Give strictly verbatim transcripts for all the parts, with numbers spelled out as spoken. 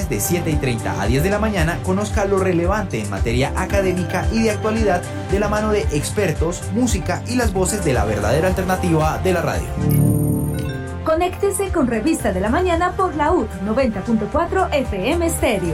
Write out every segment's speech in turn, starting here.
viernes de siete y treinta a diez de la mañana conozca lo relevante en materia académica y de actualidad de la mano de expertos, música y las voces de la verdadera alternativa de la radio. Conéctese con Revista de la Mañana por la U T noventa punto cuatro F M Stereo.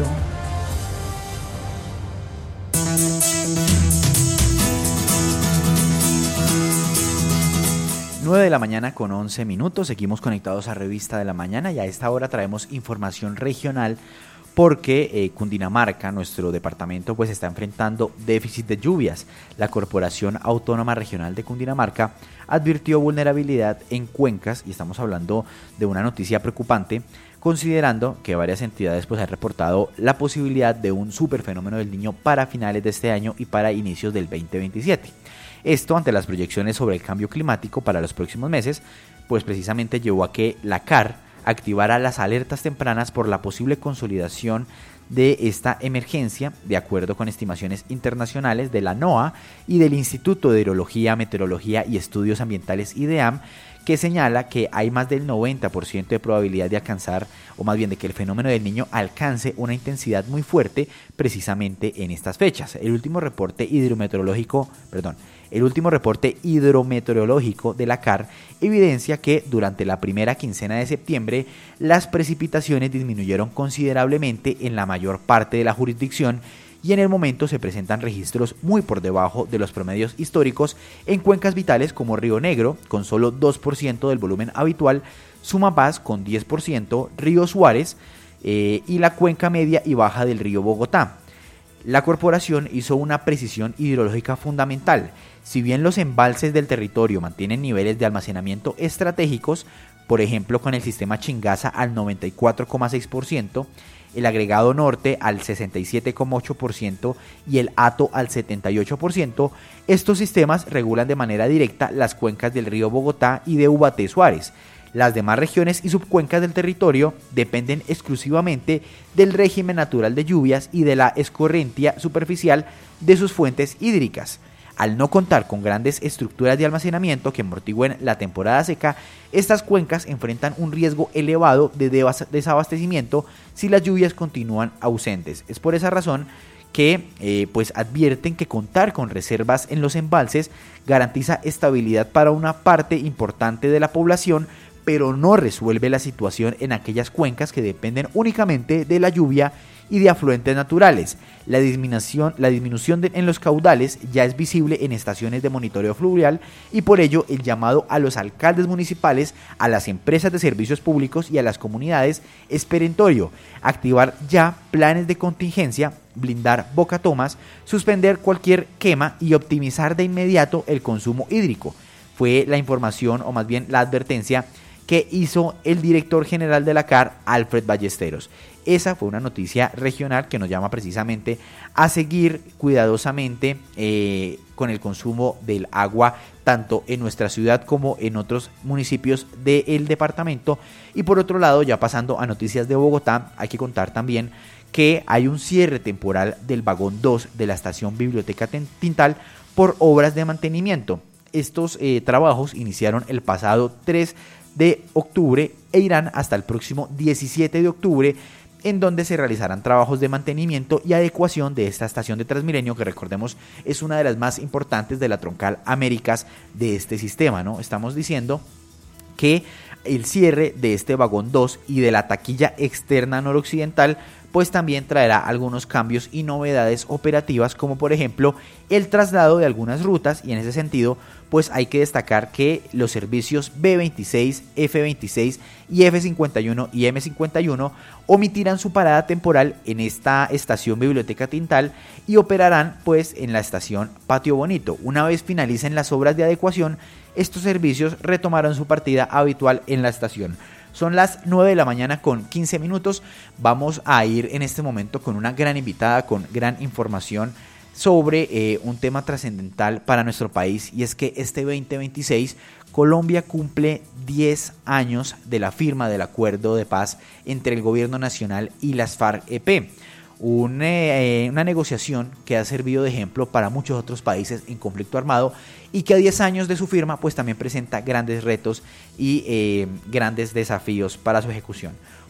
nueve de la mañana con once minutos, seguimos conectados a Revista de la Mañana y a esta hora traemos información regional porque eh, Cundinamarca, nuestro departamento, pues está enfrentando déficit de lluvias. La Corporación Autónoma Regional de Cundinamarca advirtió vulnerabilidad en cuencas y estamos hablando de una noticia preocupante, considerando que varias entidades pues han reportado la posibilidad de un superfenómeno del Niño para finales de este año y para inicios del veinte veintisiete. Esto ante las proyecciones sobre el cambio climático para los próximos meses, pues precisamente llevó a que la C A R activara las alertas tempranas por la posible consolidación de esta emergencia, de acuerdo con estimaciones internacionales de la NOAA y del Instituto de Hidrología, Meteorología y Estudios Ambientales IDEAM, que señala que hay más del noventa por ciento de probabilidad de alcanzar, o más bien de que el fenómeno del Niño alcance una intensidad muy fuerte precisamente en estas fechas. El último reporte hidrometeorológico, perdón, el último reporte hidrometeorológico de la C A R evidencia que durante la primera quincena de septiembre las precipitaciones disminuyeron considerablemente en la mayor parte de la jurisdicción y en el momento se presentan registros muy por debajo de los promedios históricos en cuencas vitales como Río Negro, con solo dos por ciento del volumen habitual, Sumapaz con diez por ciento, Río Suárez eh, y la cuenca media y baja del río Bogotá. La corporación hizo una precisión hidrológica fundamental. Si bien los embalses del territorio mantienen niveles de almacenamiento estratégicos, por ejemplo con el sistema Chingaza al noventa y cuatro coma seis por ciento, el agregado norte al sesenta y siete coma ocho por ciento y el Hato al setenta y ocho por ciento, estos sistemas regulan de manera directa las cuencas del río Bogotá y de Ubaté Suárez. Las demás regiones y subcuencas del territorio dependen exclusivamente del régimen natural de lluvias y de la escorrentia superficial de sus fuentes hídricas. Al no contar con grandes estructuras de almacenamiento que amortigüen la temporada seca, estas cuencas enfrentan un riesgo elevado de desabastecimiento si las lluvias continúan ausentes. Es por esa razón que eh, pues advierten que contar con reservas en los embalses garantiza estabilidad para una parte importante de la población, pero no resuelve la situación en aquellas cuencas que dependen únicamente de la lluvia y de afluentes naturales. La disminución, la disminución de, en los caudales ya es visible en estaciones de monitoreo fluvial y por ello el llamado a los alcaldes municipales, a las empresas de servicios públicos y a las comunidades es perentorio. Activar ya planes de contingencia, blindar bocatomas, suspender cualquier quema y optimizar de inmediato el consumo hídrico. Fue la información o más bien la advertencia que hizo el director general de la C A R, Alfred Ballesteros. Esa fue una noticia regional que nos llama precisamente a seguir cuidadosamente eh, con el consumo del agua, tanto en nuestra ciudad como en otros municipios del departamento. Y por otro lado, ya pasando a noticias de Bogotá, hay que contar también que hay un cierre temporal del vagón dos de la estación Biblioteca Tintal por obras de mantenimiento. Estos eh, trabajos iniciaron el pasado tres de octubre e irán hasta el próximo diecisiete de octubre, en donde se realizarán trabajos de mantenimiento y adecuación de esta estación de Transmilenio, que recordemos es una de las más importantes de la troncal Américas de este sistema, ¿no? Estamos diciendo que el cierre de este vagón dos y de la taquilla externa noroccidental pues también traerá algunos cambios y novedades operativas, como por ejemplo el traslado de algunas rutas, y en ese sentido pues hay que destacar que los servicios B veintiséis, F veintiséis y F cincuenta y uno y M cincuenta y uno omitirán su parada temporal en esta estación Biblioteca Tintal y operarán pues en la estación Patio Bonito. Una vez finalicen las obras de adecuación, estos servicios retomarán su partida habitual en la estación. Son las nueve de la mañana con quince minutos. Vamos a ir en este momento con una gran invitada, con gran información sobre eh, un tema trascendental para nuestro país, y es que este veinte veintiséis Colombia cumple diez años de la firma del acuerdo de paz entre el gobierno nacional y las FARC-E P. Un, eh, una negociación que ha servido de ejemplo para muchos otros países en conflicto armado y que a diez años de su firma pues también presenta grandes retos y eh, grandes desafíos para su ejecución.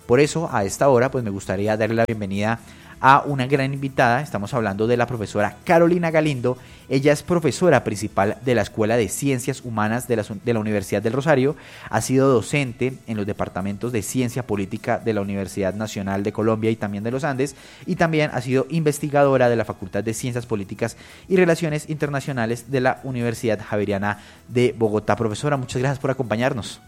Por eso, a esta hora, pues me gustaría darle la bienvenida a una gran invitada. Estamos hablando de la profesora Carolina Galindo. Ella es profesora principal de la Escuela de Ciencias Humanas de la, de la Universidad del Rosario. Ha sido docente en los departamentos de Ciencia Política de la Universidad Nacional de Colombia y también de los Andes. Y también ha sido investigadora de la Facultad de Ciencias Políticas y Relaciones Internacionales de la Universidad Javeriana de Bogotá. Profesora, muchas gracias por acompañarnos.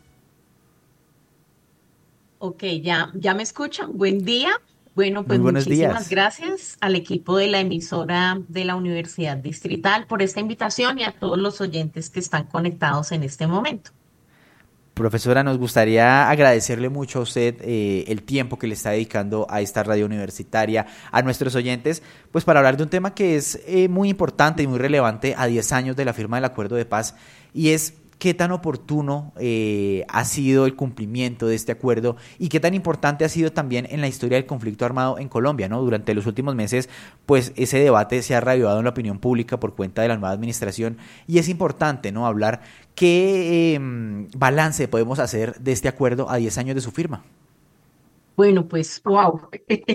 Ok, ya, ya me escuchan. Buen día. Bueno, Muy pues buenos muchísimas días. gracias al equipo de la emisora de la Universidad Distrital por esta invitación y a todos los oyentes que están conectados en este momento. Profesora, nos gustaría agradecerle mucho a usted eh, el tiempo que le está dedicando a esta radio universitaria, a nuestros oyentes, pues para hablar de un tema que es eh, muy importante y muy relevante a diez años de la firma del Acuerdo de Paz, y es qué tan oportuno eh, ha sido el cumplimiento de este acuerdo y qué tan importante ha sido también en la historia del conflicto armado en Colombia, ¿no? Durante los últimos meses, pues ese debate se ha reavivado en la opinión pública por cuenta de la nueva administración y es importante, ¿no? Hablar qué eh, balance podemos hacer de este acuerdo a diez años de su firma. Bueno, pues, wow.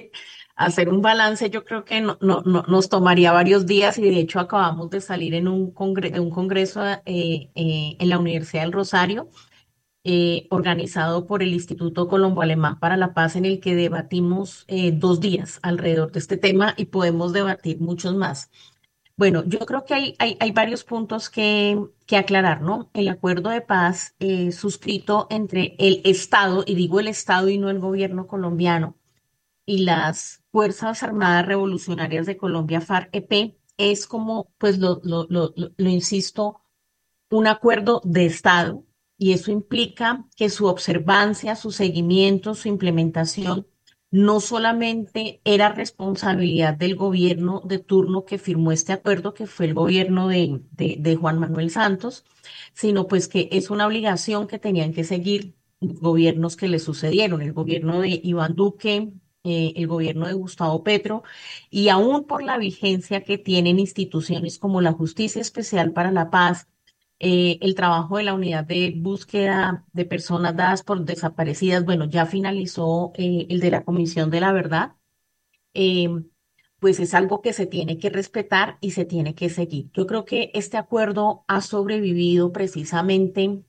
Hacer un balance yo creo que no, no, no- nos tomaría varios días y de hecho acabamos de salir en un, congre- de un congreso eh, eh, en la Universidad del Rosario, eh, organizado por el Instituto Colombo Alemán para la Paz, en el que debatimos eh, dos días alrededor de este tema y podemos debatir muchos más. Bueno, yo creo que hay, hay, hay varios puntos que, que aclarar, ¿no? El acuerdo de paz eh, suscrito entre el Estado, y digo el Estado y no el gobierno colombiano, y las Fuerzas Armadas Revolucionarias de Colombia, FARC-E P, es como, pues lo, lo, lo, lo, lo insisto, un acuerdo de Estado y eso implica que su observancia, su seguimiento, su implementación no solamente era responsabilidad del gobierno de turno que firmó este acuerdo, que fue el gobierno de, de, de Juan Manuel Santos, sino pues que es una obligación que tenían que seguir gobiernos que le sucedieron, el gobierno de Iván Duque, eh, el gobierno de Gustavo Petro, y aún por la vigencia que tienen instituciones como la Justicia Especial para la Paz, eh, el trabajo de la unidad de búsqueda de personas dadas por desaparecidas. Bueno, ya finalizó eh, el de la Comisión de la Verdad. eh, pues es algo que se tiene que respetar y se tiene que seguir. Yo creo que este acuerdo ha sobrevivido precisamente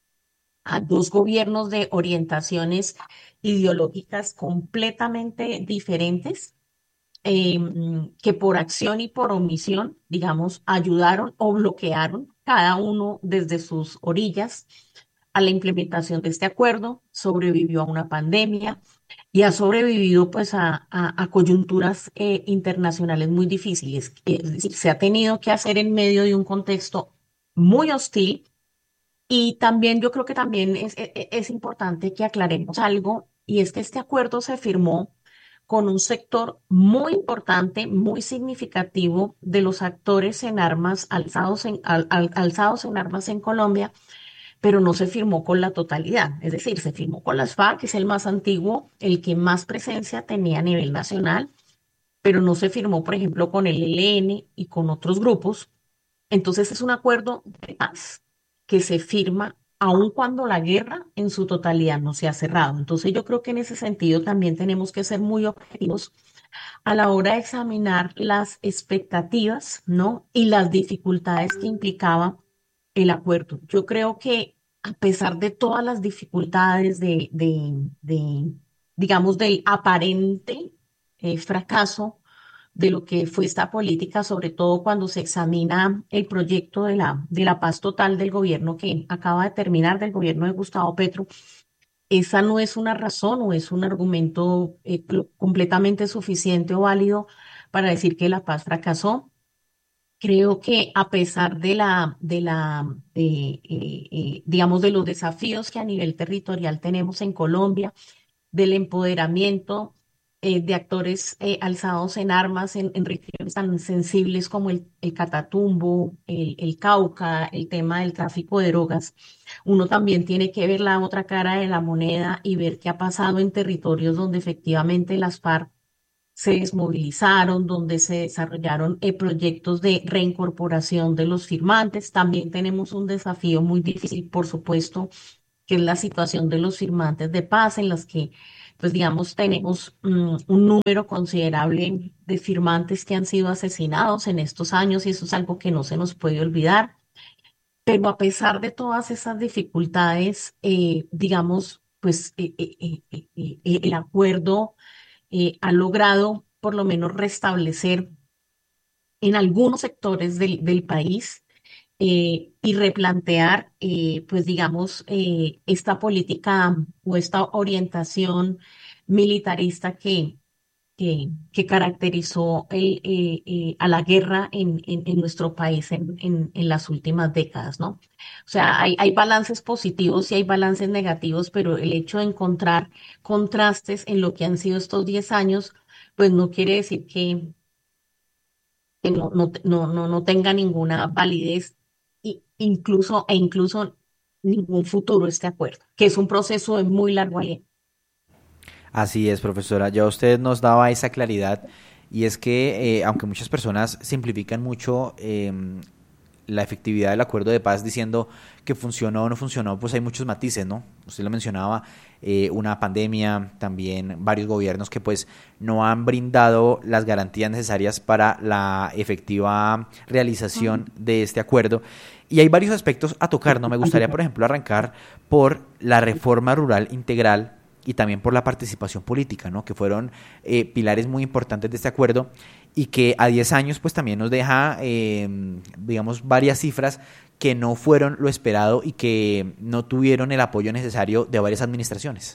a dos gobiernos de orientaciones ideológicas completamente diferentes, eh, que por acción y por omisión, digamos, ayudaron o bloquearon cada uno desde sus orillas a la implementación de este acuerdo, sobrevivió a una pandemia y ha sobrevivido pues a, a- a coyunturas eh, internacionales muy difíciles. Es decir, se ha tenido que hacer en medio de un contexto muy hostil y también yo creo que también es, e- e- es importante que aclaremos algo, y es que este acuerdo se firmó con un sector muy importante, muy significativo de los actores en armas alzados en, al- al- alzados en armas en Colombia, pero no se firmó con la totalidad. Es decir, se firmó con las FARC, que es el más antiguo, el que más presencia tenía a nivel nacional, pero no se firmó, por ejemplo, con el E L N y con otros grupos. Entonces es un acuerdo de paz que se firma aun cuando la guerra en su totalidad no se ha cerrado. Entonces yo creo que en ese sentido también tenemos que ser muy objetivos a la hora de examinar las expectativas, ¿no? Y las dificultades que implicaba el acuerdo. Yo creo que a pesar de todas las dificultades de, de, de, digamos, del aparente eh, fracaso de lo que fue esta política, sobre todo cuando se examina el proyecto de la, de la paz total del gobierno que acaba de terminar, del gobierno de Gustavo Petro, esa no es una razón o es un argumento eh, cl- completamente suficiente o válido para decir que la paz fracasó. Creo que a pesar de la, de la, de, eh, eh, digamos, de los desafíos que a nivel territorial tenemos en Colombia, del empoderamiento eh, de actores eh, alzados en armas en, en regiones tan sensibles como el, el Catatumbo, el, el Cauca, el tema del tráfico de drogas. Uno también tiene que ver la otra cara de la moneda y ver qué ha pasado en territorios donde efectivamente las FARC se desmovilizaron, donde se desarrollaron eh, proyectos de reincorporación de los firmantes. También tenemos un desafío muy difícil, por supuesto, que es la situación de los firmantes de paz, en las que pues digamos, tenemos mm, un número considerable de firmantes que han sido asesinados en estos años y eso es algo que no se nos puede olvidar. Pero a pesar de todas esas dificultades, eh, digamos, pues eh, eh, eh, eh, eh, eh, el acuerdo eh, ha logrado por lo menos restablecer en algunos sectores del, del país eh, y replantear, eh, pues digamos, eh, esta política o esta orientación militarista que, que, que caracterizó el, eh, eh, a la guerra en, en, en nuestro país en, en, en las últimas décadas, ¿no? O sea, hay, hay balances positivos y hay balances negativos, pero el hecho de encontrar contrastes en lo que han sido estos diez años, pues no quiere decir que que no, no, no, no, no tenga ninguna validez i- incluso, e incluso ningún futuro este acuerdo, que es un proceso de muy largo aliento. Así es, profesora. Ya usted nos daba esa claridad y es que, eh, aunque muchas personas simplifican mucho eh, la efectividad del acuerdo de paz diciendo que funcionó o no funcionó, pues hay muchos matices, ¿no? Usted lo mencionaba, eh, una pandemia, también varios gobiernos que pues no han brindado las garantías necesarias para la efectiva realización de este acuerdo. Y hay varios aspectos a tocar, ¿no? Me gustaría, por ejemplo, arrancar por la reforma rural integral y también por la participación política, ¿no? Que fueron eh, pilares muy importantes de este acuerdo y que a diez años pues también nos deja, eh, digamos, varias cifras que no fueron lo esperado y que no tuvieron el apoyo necesario de varias administraciones.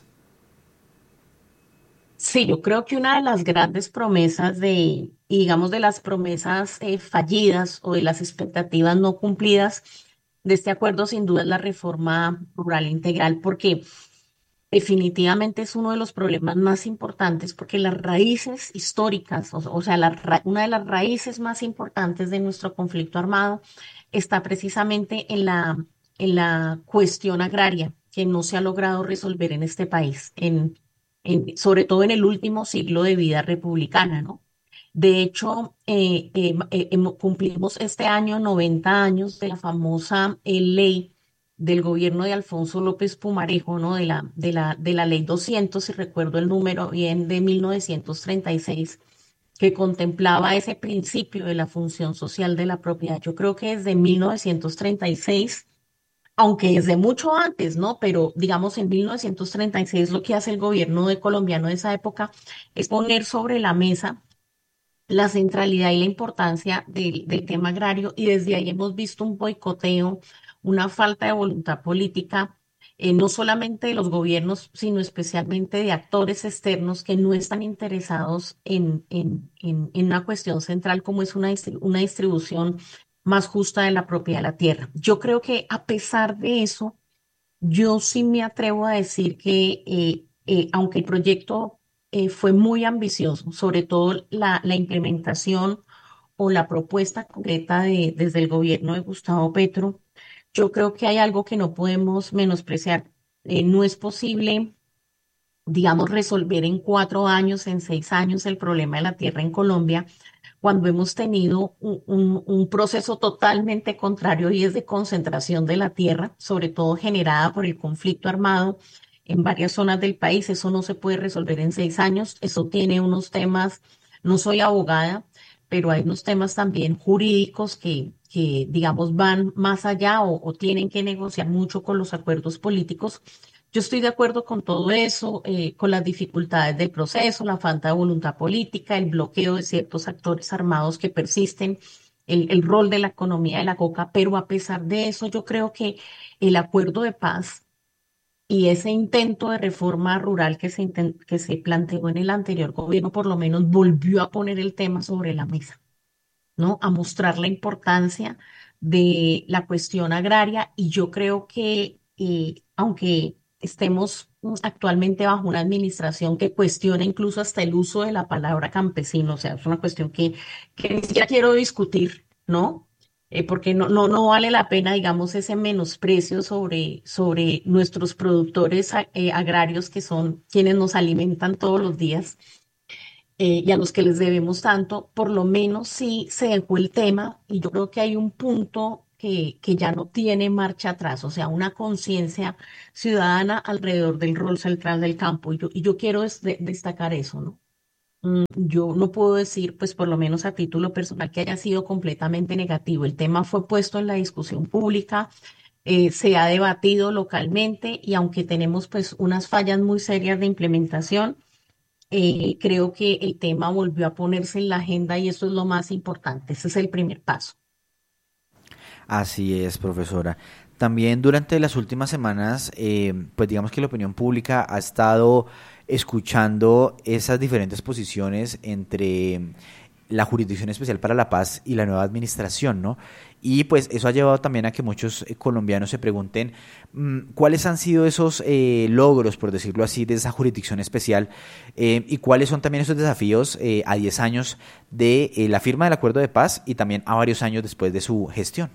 Sí, yo creo que una de las grandes promesas de, y digamos, de las promesas eh, fallidas o de las expectativas no cumplidas de este acuerdo, sin duda es la reforma rural integral, porque definitivamente es uno de los problemas más importantes porque las raíces históricas, o, o sea, la ra- una de las raíces más importantes de nuestro conflicto armado está precisamente en la, en la cuestión agraria que no se ha logrado resolver en este país, en, en- sobre todo en el último siglo de vida republicana, ¿no? De hecho, eh, eh, eh, hemo- cumplimos este año noventa años de la famosa eh, ley del gobierno de Alfonso López Pumarejo, ¿no? De la, de la, de la ley doscientos, si recuerdo el número bien, de mil novecientos treinta y seis, que contemplaba ese principio de la función social de la propiedad. Yo creo que desde mil novecientos treinta y seis, aunque desde mucho antes, ¿no? Pero digamos en mil novecientos treinta y seis lo que hace el gobierno de colombiano de esa época es poner sobre la mesa la centralidad y la importancia del, del tema agrario y desde ahí hemos visto un boicoteo, una falta de voluntad política, eh, no solamente de los gobiernos, sino especialmente de actores externos que no están interesados en, en, en, en una cuestión central como es una, distri- una distribución más justa de la propiedad de la tierra. Yo creo que a pesar de eso, yo sí me atrevo a decir que, eh, eh, aunque el proyecto eh, fue muy ambicioso, sobre todo la, la implementación o la propuesta concreta de, desde el gobierno de Gustavo Petro, yo creo que hay algo que no podemos menospreciar. Eh, no es posible, digamos, resolver en cuatro años, en seis años el problema de la tierra en Colombia cuando hemos tenido un, un- un proceso totalmente contrario y es de concentración de la tierra, sobre todo generada por el conflicto armado en varias zonas del país. Eso no se puede resolver en seis años. Eso tiene unos temas, no soy abogada, pero hay unos temas también jurídicos que, que digamos, van más allá o, o tienen que negociar mucho con los acuerdos políticos. Yo estoy de acuerdo con todo eso, eh, con las dificultades del proceso, la falta de voluntad política, el bloqueo de ciertos actores armados que persisten, el, el rol de la economía de la coca, pero a pesar de eso, yo creo que el acuerdo de paz y ese intento de reforma rural que se, inten- que se planteó en el anterior gobierno, por lo menos volvió a poner el tema sobre la mesa, ¿no? A mostrar la importancia de la cuestión agraria y yo creo que eh, aunque estemos mm, actualmente bajo una administración que cuestiona incluso hasta el uso de la palabra campesino, o sea, es una cuestión que, que ni siquiera quiero discutir, ¿no? Eh, porque no, no, no vale la pena, digamos, ese menosprecio sobre, sobre nuestros productores a- eh, agrarios que son quienes nos alimentan todos los días eh, y a los que les debemos tanto, por lo menos sí se dejó el tema y yo creo que hay un punto que, que ya no tiene marcha atrás, o sea, una conciencia ciudadana alrededor del rol central del campo. Y yo, y yo quiero es de- destacar eso, ¿no? Mm, Yo no puedo decir, pues por lo menos a título personal, que haya sido completamente negativo. El tema fue puesto en la discusión pública, eh, se ha debatido localmente y aunque tenemos pues unas fallas muy serias de implementación, eh, creo que el tema volvió a ponerse en la agenda y eso es lo más importante. Ese es el primer paso. Así es, profesora. También durante las últimas semanas, eh, pues digamos que la opinión pública ha estado escuchando esas diferentes posiciones entre la Jurisdicción Especial para la Paz y la nueva administración, ¿no? Y pues eso ha llevado también a que muchos eh, colombianos se pregunten mm, cuáles han sido esos eh, logros, por decirlo así, de esa jurisdicción especial eh, y cuáles son también esos desafíos eh, a diez años de eh, la firma del acuerdo de paz y también a varios años después de su gestión.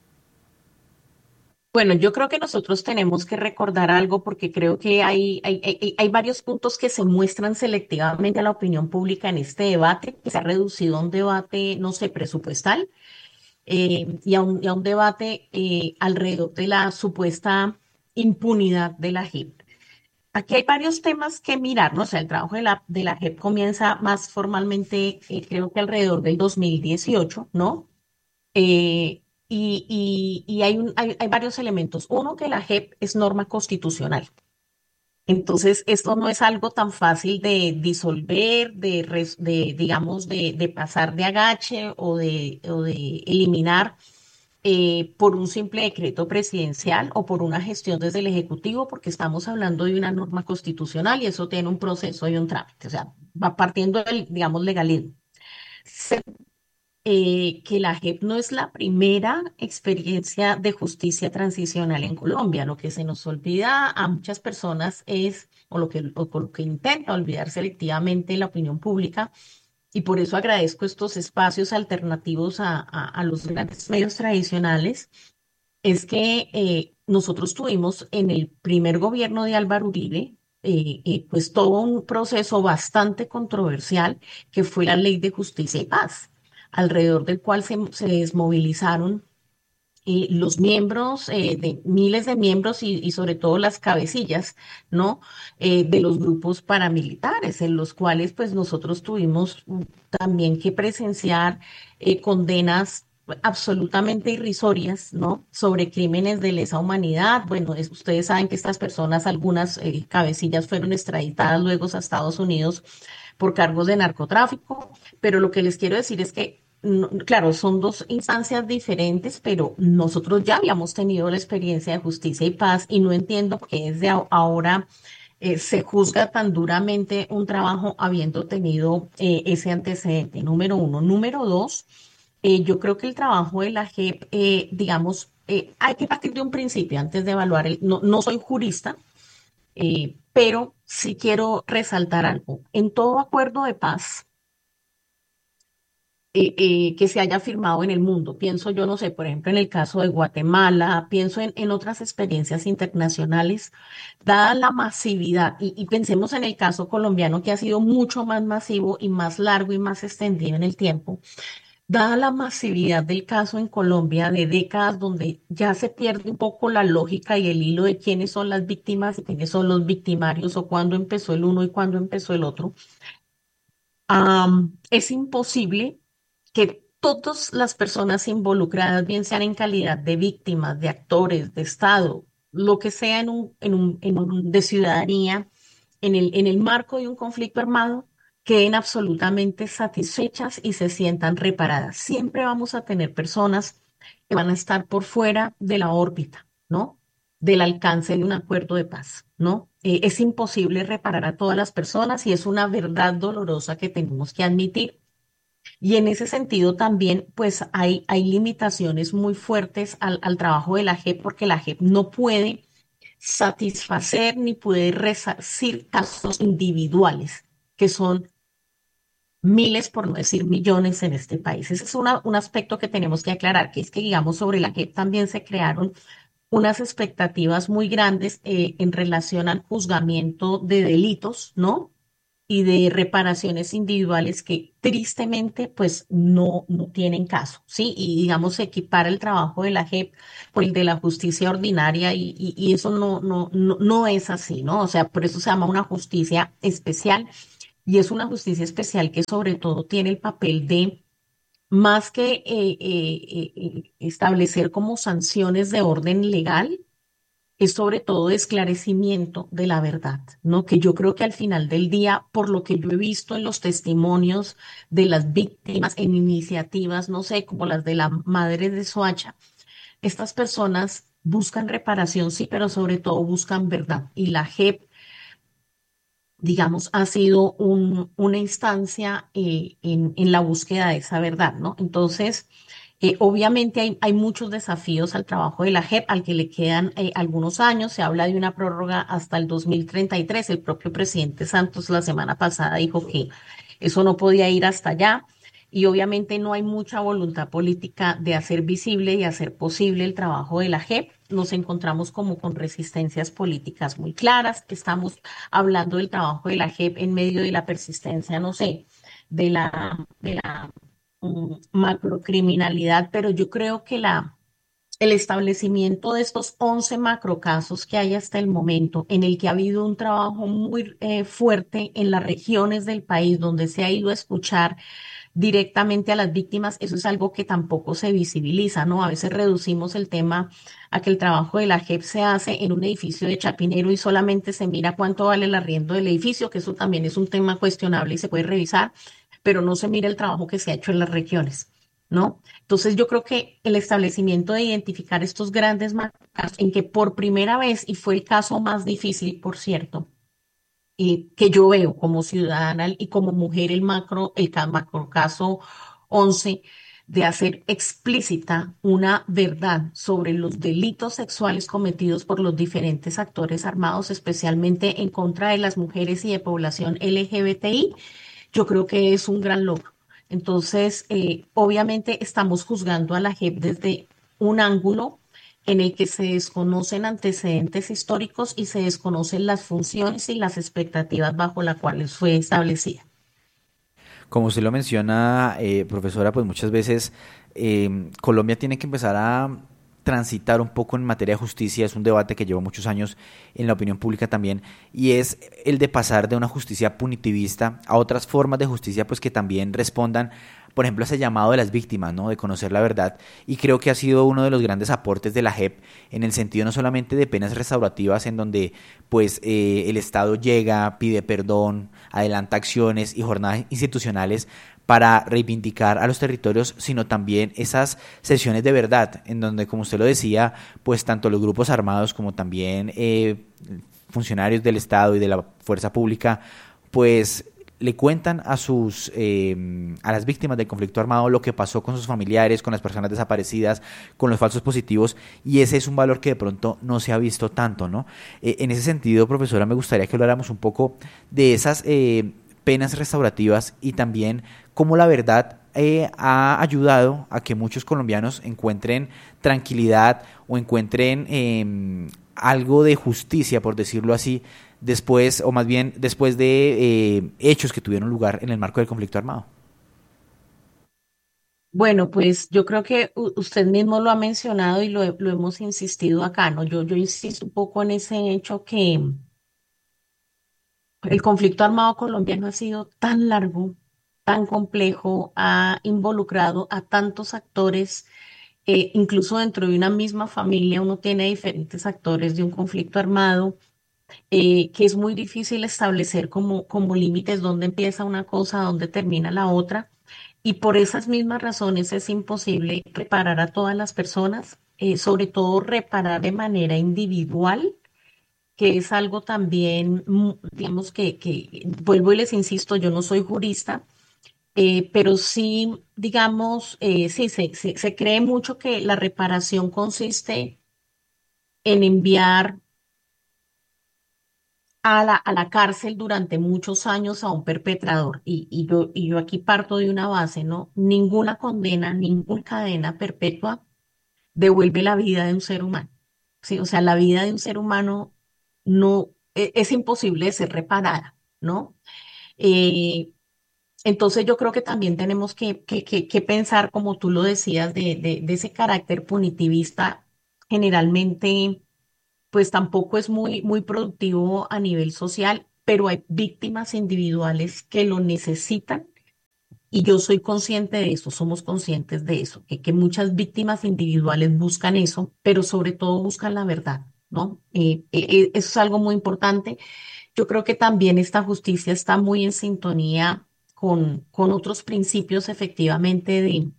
Bueno, yo creo que nosotros tenemos que recordar algo porque creo que hay, hay, hay, hay varios puntos que se muestran selectivamente a la opinión pública en este debate, que se ha reducido a un debate, no sé, presupuestal, eh, y, a un, y a un debate eh, alrededor de la supuesta impunidad de la J E P. Aquí hay varios temas que mirar, ¿no? O sea, el trabajo de la, de la J E P comienza más formalmente, eh, creo que alrededor del dos mil dieciocho, ¿no? Eh, y y- y hay, un- hay, hay varios elementos. Uno, que la J E P es norma constitucional. Entonces, esto no es algo tan fácil de disolver, de, res- de digamos, de, de pasar de agache o de, o de eliminar eh, por un simple decreto presidencial o por una gestión desde el Ejecutivo, porque estamos hablando de una norma constitucional y eso tiene un proceso y un trámite. O sea, va partiendo del, digamos, legalismo eh, que la J E P no es la primera experiencia de justicia transicional en Colombia. Lo que se nos olvida a muchas personas es, o lo que, o por lo que intenta olvidar selectivamente la opinión pública, y por eso agradezco estos espacios alternativos a, a- a los grandes medios tradicionales, es que eh, nosotros tuvimos en el primer gobierno de Álvaro Uribe, eh, eh, pues todo un proceso bastante controversial que fue la Ley de Justicia y Paz, alrededor del cual se, se desmovilizaron eh, los miembros, eh, de miles de miembros y, y sobre todo las cabecillas, ¿no? Eh, de los grupos paramilitares, en los cuales pues nosotros tuvimos mm, también que presenciar eh, condenas absolutamente irrisorias, ¿no? Sobre crímenes de lesa humanidad. Bueno, es- ustedes saben que estas personas, algunas eh, cabecillas fueron extraditadas luego a Estados Unidos por cargos de narcotráfico, pero lo que les quiero decir es que no, claro, son dos instancias diferentes, pero nosotros ya habíamos tenido la experiencia de justicia y paz y no entiendo por qué desde a- ahora eh, se juzga tan duramente un trabajo habiendo tenido eh, ese antecedente, número uno. Número dos, eh, yo creo que el trabajo de la J E P, eh, digamos, eh, hay que partir de un principio antes de evaluar el, no, no soy jurista, eh, pero sí quiero resaltar algo. En todo acuerdo de paz, eh, eh, que se haya firmado en el mundo. Pienso yo, no sé, por ejemplo, en el caso de Guatemala, pienso en, en otras experiencias internacionales, dada la masividad, y, y pensemos en el caso colombiano, que ha sido mucho más masivo y más largo y más extendido en el tiempo, dada la masividad del caso en Colombia de décadas donde ya se pierde un poco la lógica y el hilo de quiénes son las víctimas y quiénes son los victimarios o cuándo empezó el uno y cuándo empezó el otro. Am, es imposible que todas las personas involucradas, bien sean en calidad de víctimas, de actores, de Estado, lo que sea en un, en un, en un- de ciudadanía, en el, en el marco de un conflicto armado, queden absolutamente satisfechas y se sientan reparadas. Siempre vamos a tener personas que van a estar por fuera de la órbita, ¿no? Del alcance de un acuerdo de paz, ¿no? Eh, es imposible reparar a todas las personas y es una verdad dolorosa que tenemos que admitir. Y en ese sentido también, pues hay, hay limitaciones muy fuertes al, al trabajo de la J E P porque la J E P no puede satisfacer ni puede resarcir casos individuales, que son miles, por no decir millones en este país. Ese es una- un aspecto que tenemos que aclarar, que es que, digamos, sobre la J E P también se crearon unas expectativas muy grandes eh, en relación al juzgamiento de delitos, ¿no? y de reparaciones individuales que tristemente pues no, no tienen caso, ¿sí? Y digamos se equipara el trabajo de la J E P por el de la justicia ordinaria y, y, y eso no, no, no, no es así, ¿no? O sea, por eso se llama una justicia especial y es una justicia especial que sobre todo tiene el papel de, más que eh, eh, eh, eh, establecer como sanciones de orden legal, es sobre todo esclarecimiento de la verdad, ¿no? Que yo creo que al final del día, por lo que yo he visto en los testimonios de las víctimas, en iniciativas, no sé, como las de la madre de Soacha, estas personas buscan reparación, sí, pero sobre todo buscan verdad. Y la J E P, digamos, ha sido un- una instancia eh, en, en la búsqueda de esa verdad, ¿no? Entonces, eh, obviamente hay, hay muchos desafíos al trabajo de la J E P, al que le quedan eh, algunos años. Se habla de una prórroga hasta el dos mil treinta y tres. El propio presidente Santos la semana pasada dijo que eso no podía ir hasta allá. Y obviamente no hay mucha voluntad política de hacer visible y hacer posible el trabajo de la J E P. Nos encontramos como con resistencias políticas muy claras. Estamos hablando del trabajo de la J E P en medio de la persistencia, no sé, de la, de la mm, macrocriminalidad, pero yo creo que la, el establecimiento de estos once macrocasos que hay hasta el momento, en el que ha habido un trabajo muy eh, fuerte en las regiones del país donde se ha ido a escuchar directamente a las víctimas, eso es algo que tampoco se visibiliza, ¿no? A veces reducimos el tema a que el trabajo de la J E P se hace en un edificio de Chapinero y solamente se mira cuánto vale el arriendo del edificio, que eso también es un tema cuestionable y se puede revisar, pero no se mira el trabajo que se ha hecho en las regiones, ¿no? Entonces yo creo que el establecimiento de identificar estos grandes marcos en que por primera vez, y fue el caso más difícil, por cierto, eh, que yo veo como ciudadana y como mujer el macro, el ca- macro caso once de hacer explícita una verdad sobre los delitos sexuales cometidos por los diferentes actores armados, especialmente en contra de las mujeres y de población L G B T I, yo creo que es un gran logro. Entonces, eh, obviamente estamos juzgando a la J E P desde un ángulo en el que se desconocen antecedentes históricos y se desconocen las funciones y las expectativas bajo las cuales fue establecida. Como usted lo menciona, eh, profesora, pues muchas veces eh, Colombia tiene que empezar a transitar un poco en materia de justicia. Es un debate que lleva muchos años en la opinión pública también, y es el de pasar de una justicia punitivista a otras formas de justicia, pues que también respondan, por ejemplo, a ese llamado de las víctimas, ¿no? De conocer la verdad. Y creo que ha sido uno de los grandes aportes de la J E P, en el sentido no solamente de penas restaurativas, en donde pues eh, el Estado llega, pide perdón, adelanta acciones y jornadas institucionales para reivindicar a los territorios, sino también esas sesiones de verdad, en donde, como usted lo decía, pues tanto los grupos armados como también eh, funcionarios del Estado y de la fuerza pública, pues le cuentan a sus eh, a las víctimas del conflicto armado lo que pasó con sus familiares, con las personas desaparecidas, con los falsos positivos, y ese es un valor que de pronto no se ha visto tanto, ¿no? Eh, en ese sentido, profesora, me gustaría que habláramos un poco de esas eh, penas restaurativas y también cómo la verdad eh, ha ayudado a que muchos colombianos encuentren tranquilidad o encuentren eh, algo de justicia, por decirlo así, después, o más bien después de eh, hechos que tuvieron lugar en el marco del conflicto armado. Bueno, pues yo creo que u- usted mismo lo ha mencionado y lo, he- lo hemos insistido acá, ¿no? Yo, yo insisto un poco en ese hecho que el conflicto armado colombiano ha sido tan largo, tan complejo, ha involucrado a tantos actores, eh, incluso dentro de una misma familia uno tiene diferentes actores de un conflicto armado, eh, que es muy difícil establecer como, como límites dónde empieza una cosa, dónde termina la otra. Y por esas mismas razones es imposible reparar a todas las personas, eh, sobre todo reparar de manera individual, que es algo también, mm, digamos que, que, vuelvo y les insisto, yo no soy jurista, eh, pero sí, digamos, eh, sí, se, se, se cree mucho que la reparación consiste en enviar a la, a la cárcel durante muchos años a un perpetrador. Y, y yo, y yo aquí parto de una base, ¿no? Ninguna condena, ninguna cadena perpetua devuelve la vida de un ser humano. Sí, o sea, la vida de un ser humano no e- es imposible de ser reparada, ¿no? Eh, entonces yo creo que también tenemos que, que, que, que pensar, como tú lo decías, de, de, de ese carácter punitivista generalmente pues tampoco es muy, muy productivo a nivel social, pero hay víctimas individuales que lo necesitan y yo soy consciente de eso, somos conscientes de eso, que, que muchas víctimas individuales buscan eso, pero sobre todo buscan la verdad, ¿no? Eh, eh, eh, eso es algo muy importante. Yo creo que también esta justicia está muy en sintonía con, con otros principios efectivamente de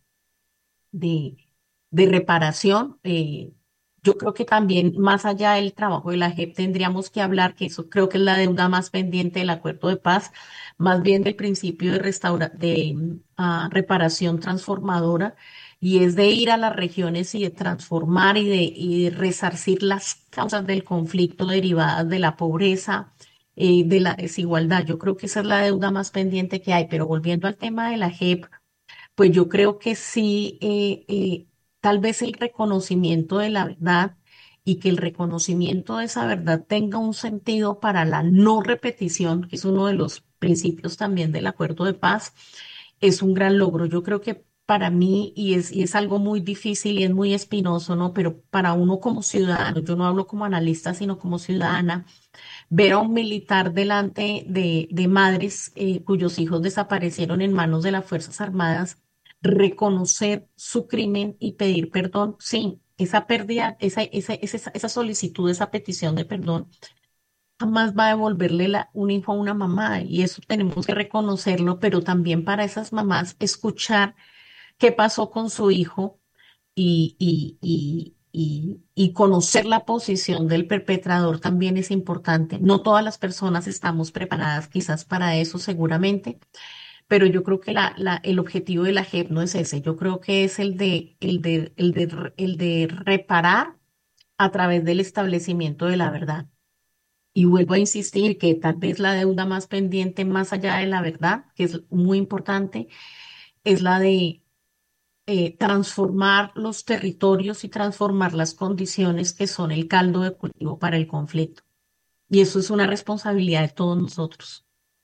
de, de reparación. Eh, yo creo que también más allá del trabajo de la J E P tendríamos que hablar, que eso creo que es la deuda más pendiente del acuerdo de paz, más bien del principio de, restaura, de mm, ah, reparación transformadora, y es de ir a las regiones y de transformar y de, y de resarcir las causas del conflicto derivadas de la pobreza, eh, de la desigualdad. Yo creo que esa es la deuda más pendiente que hay, pero volviendo al tema de la J E P, pues yo creo que sí, eh, eh, tal vez el reconocimiento de la verdad y que el reconocimiento de esa verdad tenga un sentido para la no repetición, que es uno de los principios también del acuerdo de paz, es un gran logro. Yo creo que para mí, y es, y es algo muy difícil y es muy espinoso, ¿no? Pero para uno como ciudadano, yo no hablo como analista, sino como ciudadana, ver a un militar delante de, de madres eh, cuyos hijos desaparecieron en manos de las Fuerzas Armadas, reconocer su crimen y pedir perdón, sí, esa pérdida, esa, esa, esa, esa solicitud, esa petición de perdón, jamás va a devolverle la, un hijo a una mamá y eso tenemos que reconocerlo, pero también para esas mamás escuchar qué pasó con su hijo y, y, y, y, y conocer la posición del perpetrador también es importante. No todas las personas estamos preparadas quizás para eso seguramente, pero yo creo que la, la, el objetivo de la J E P no es ese. Yo creo que es el de, el de, el de, el de reparar a través del establecimiento de la verdad. Y vuelvo a insistir que tal vez la deuda más pendiente, más allá de la verdad, que es muy importante, es la de eh, transformar los territorios y transformar las condiciones que son el caldo de cultivo para el conflicto. Y eso es una responsabilidad de todos nosotros.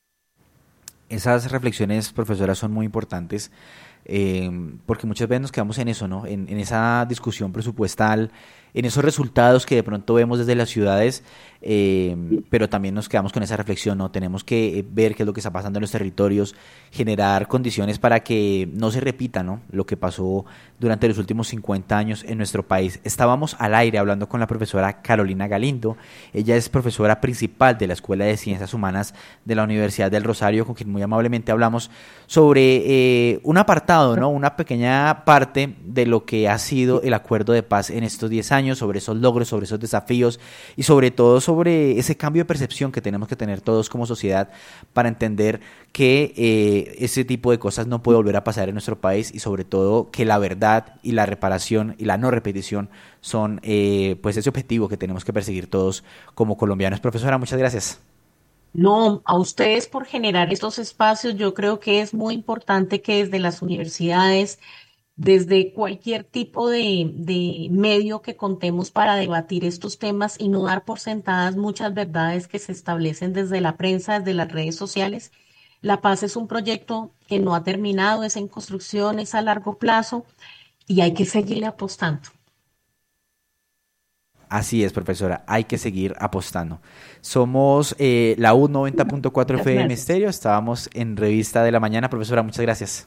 Esas reflexiones, profesora, son muy importantes eh, porque muchas veces nos quedamos en eso, ¿no? En, en esa discusión presupuestal, en esos resultados que de pronto vemos desde las ciudades, eh, pero también nos quedamos con esa reflexión, ¿no? Tenemos que eh, ver qué es lo que está pasando en los territorios, generar condiciones para que no se repita, ¿no? Lo que pasó durante los últimos cincuenta años en nuestro país. Estábamos al aire hablando con la profesora Carolina Galindo. Ella es profesora principal de la Escuela de Ciencias Humanas de la Universidad del Rosario, con quien muy amablemente hablamos sobre eh, un apartado, ¿no? Una pequeña parte de lo que ha sido el acuerdo de paz en estos diez años, sobre esos logros, sobre esos desafíos y sobre todo sobre ese cambio de percepción que tenemos que tener todos como sociedad para entender que eh, ese tipo de cosas no puede volver a pasar en nuestro país y sobre todo que la verdad y la reparación y la no repetición son eh, pues ese objetivo que tenemos que perseguir todos como colombianos. Profesora, muchas gracias. No, a ustedes por generar estos espacios, yo creo que es muy importante que desde las universidades, desde cualquier tipo de, de medio que contemos para debatir estos temas y no dar por sentadas muchas verdades que se establecen desde la prensa, desde las redes sociales. La paz es un proyecto que no ha terminado, es en construcción, es a largo plazo y hay que seguirle apostando. Así es, profesora, hay que seguir apostando. Somos eh, la U noventa punto cuatro Muchas F M gracias. Estéreo, estábamos en Revista de la Mañana. Profesora, muchas gracias.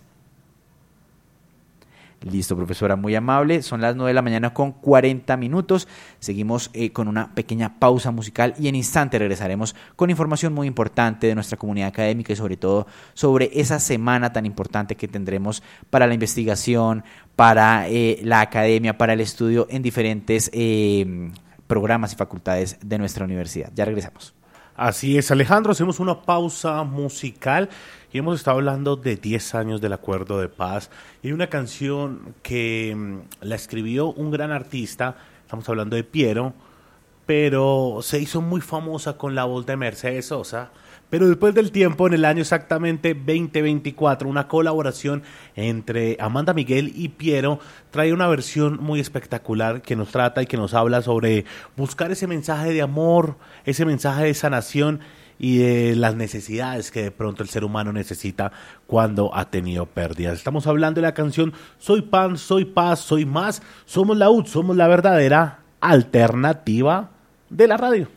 Listo, profesora, muy amable. Son las nueve de la mañana con cuarenta minutos. Seguimos eh, con una pequeña pausa musical y en instante regresaremos con información muy importante de nuestra comunidad académica y sobre todo sobre esa semana tan importante que tendremos para la investigación, para eh, la academia, para el estudio en diferentes eh, programas y facultades de nuestra universidad. Ya regresamos. Así es, Alejandro, hacemos una pausa musical y hemos estado hablando de diez años del Acuerdo de Paz y una canción que mmm, la escribió un gran artista, estamos hablando de Piero, pero se hizo muy famosa con la voz de Mercedes Sosa, pero después del tiempo, en el año exactamente veinte veinticuatro, una colaboración entre Amanda Miguel y Piero trae una versión muy espectacular que nos trata y que nos habla sobre buscar ese mensaje de amor, ese mensaje de sanación y de las necesidades que de pronto el ser humano necesita cuando ha tenido pérdidas. Estamos hablando de la canción Soy Pan, Soy Paz, Soy Más. Somos la U T, somos la verdadera alternativa de la radio.